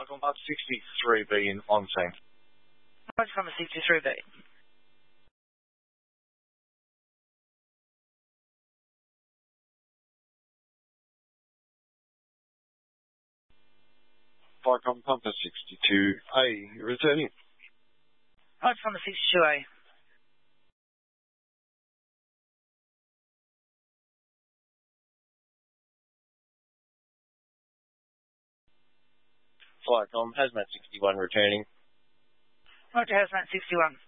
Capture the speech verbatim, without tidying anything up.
Flycom Part sixty-three B in on scene. Roger, from sixty-three B. Flycom Pumper sixty-two A, returning. Roger, from sixty-two A. Flycom Hazmat sixty-one, returning. Roger, Hazmat sixty-one.